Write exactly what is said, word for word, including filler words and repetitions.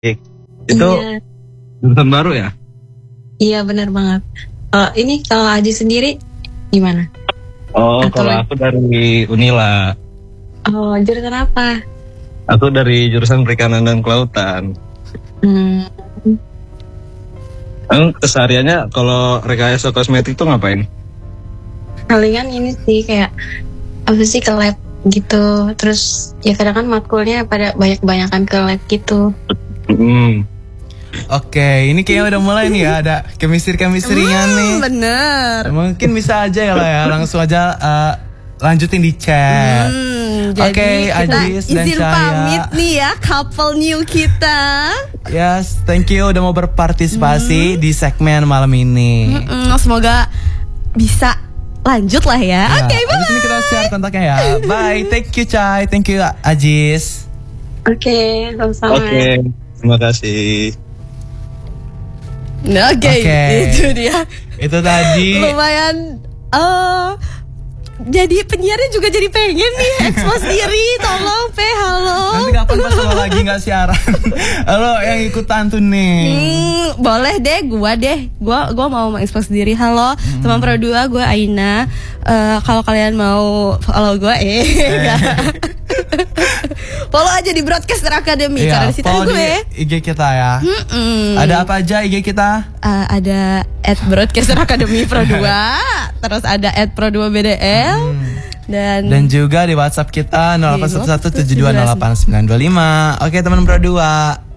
Itu Iya. jurusan baru ya? Iya benar banget. Uh, ini kalau Aji sendiri gimana? Oh, Atau- kalau aku dari Unila. Oh, jurusan apa? Aku dari jurusan Perikanan dan Kelautan. Hmm, Emang kesehariannya kalau rekayasa kosmetik tuh ngapain? palingan ini sih kayak apa sih ke lab gitu. Terus ya kadang kan matkulnya pada banyak-banyakan ke lab gitu. Hmm. Oke, ini kayaknya udah mulai nih ya, ada chemistry-chemistry-nya nih. Bener. Mungkin bisa aja ya lah ya, langsung aja uh, lanjutin di chat. Hmm, Oke, jadi kita Ajis dan izin Cahaya. pamit nih ya couple new kita. Yes, thank you udah mau berpartisipasi di segmen malam ini. Mm-mm, semoga bisa lanjut lah ya. Ya, Oke, abis bye. ini kita share kontaknya ya. Bye, thank you Chay, thank you Ajis. Oke, sama-sama. Oke, terima kasih. Nah, Oke, Oke. itu dia. Itu tadi. Lumayan eh jadi penyiarnya juga jadi pengen nih expose diri. Tolong Pe, halo. Nanti kapan pas lo lagi nggak siaran, lo yang ikutan tuh nih. Hmm, boleh deh, gua deh, gua gua mau mengekspos diri. Halo, Hmm. teman Pro dua, gua Aina. Eh, kalau kalian mau follow gua, eh, follow aja di Broadcaster Academy karena di situ ada follow gue. di I G kita ya. Mm-mm. Ada apa aja I G kita? Eh, ada at Broadcaster Academy Pro dua, terus ada at Pro dua B D L dan, Dan juga di WhatsApp kita nol delapan satu satu tujuh dua nol delapan sembilan dua lima. Oke teman Pro dua.